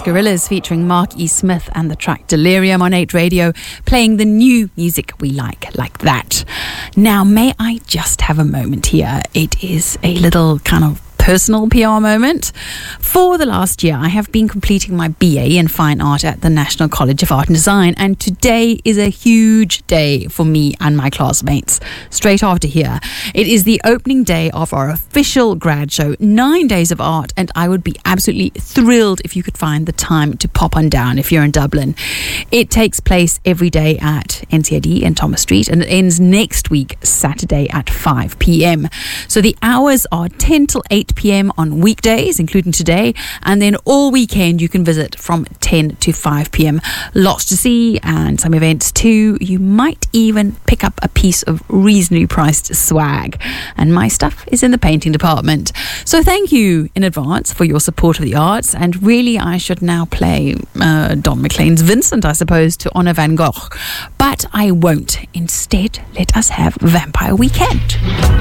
Gorillaz featuring Mark E. Smith and the track Delirium on 8 Radio, playing the new music we like that. Now, may I just have a moment here? It is a little kind of personal PR moment. For the last year, I have been completing my BA in Fine Art at the National College of Art and Design, and today is a huge day for me and my classmates. Straight after here, it is the opening day of our official grad show, 9 days of art, and I would be absolutely thrilled if you could find the time to pop on down if you're in Dublin. It takes place every day at NCAD in Thomas Street, and it ends next week, Saturday at 5 p.m. So the hours are 10 till 8 p.m. on weekdays, including today, and then all weekend you can visit from 10 to 5 p.m. Lots to see and some events too. You might even pick up a piece of reasonably priced swag, and my stuff is in the painting department. So thank you in advance for your support of the arts, and really I should now play Don McLean's Vincent, I suppose, to honour Van Gogh, but I won't. Instead, let us have Vampire Weekend.